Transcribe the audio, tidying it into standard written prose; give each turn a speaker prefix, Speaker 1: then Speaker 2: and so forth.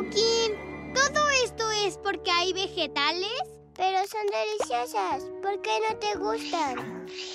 Speaker 1: Pukim, ¿todo esto es porque hay vegetales?
Speaker 2: Pero son deliciosas. ¿Por qué no te gustan?